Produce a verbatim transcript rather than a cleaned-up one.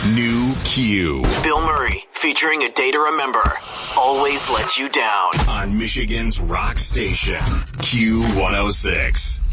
New Q. Bill Murray, featuring A Day to Remember, always lets you down. On Michigan's rock station, Q one oh six.